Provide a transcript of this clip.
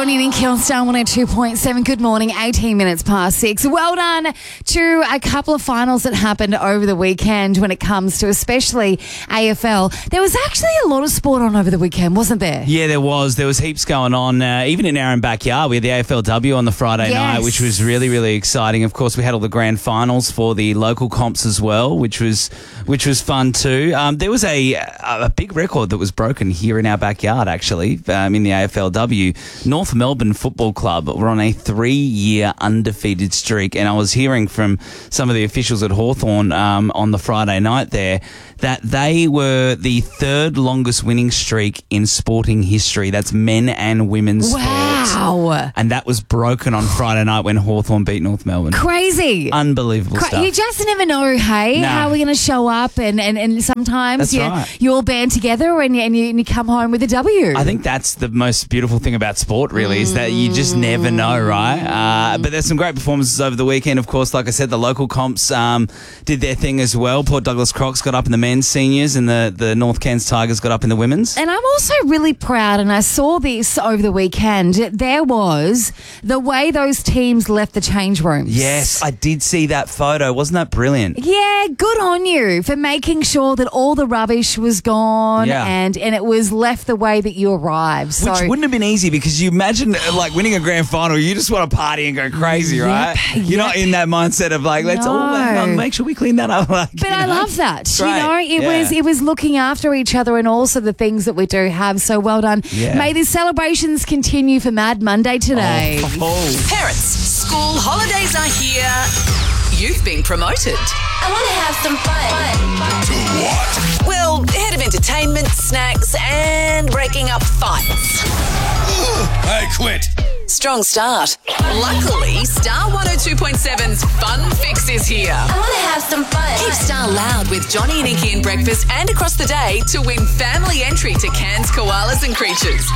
Johnny and Inky on Star 102.7. Good morning, 18 minutes past 6. Well done to a couple of finals that happened over the weekend when it comes to especially AFL. There was actually a lot of sport on over the weekend, wasn't there? Yeah, there was. There was heaps going on. Even in our own backyard, we had the AFLW on the Friday night, which was really, really exciting. Of course, we had all the grand finals for the local comps as well, which was fun too. There was a big record that was broken here in our backyard, actually, in the AFLW. North Melbourne Football Club were on a 3-year undefeated streak, and I was hearing from some of the officials at Hawthorn on the Friday night there that they were the third longest winning streak in sporting history. That's men and women's sport. Wow. And that was broken on Friday night when Hawthorn beat North Melbourne. Crazy. Unbelievable stuff. You just never know, hey, how we're going to show up, and sometimes you all band together and you come home with a W. I think that's the most beautiful thing about sport, really, is that you just never know, right? But there's some great performances over the weekend. Of course, like I said, the local comps did their thing as well. Port Douglas Crocs got up in the men's seniors, and the North Cairns Tigers got up in the women's. And I'm also really proud, and I saw this over the weekend, there was the way those teams left the change rooms. Yes, I did see that photo. Wasn't that brilliant? Yeah, good on you for making sure that all the rubbish was gone and it was left the way that you arrived. Which wouldn't have been easy, because you imagine like winning a grand final, you just want to party and go crazy, right? You're not in that mindset of like, let's all make sure we clean that up. Like, but I love that. Great. It was looking after each other and also the things that we do have. So well done. Yeah. May the celebrations continue for Mad Monday today. Parents, school holidays are here. You've been promoted. I want to have some fun. To what? Well, head of entertainment, snacks, and breaking up fights. I quit. Strong start. Luckily, Star 102.7's Fun Fix is here. I want to have some fun. Keep Star loud with Johnny and Inky in breakfast and across the day to win family entry to Cairns Koalas and Creatures.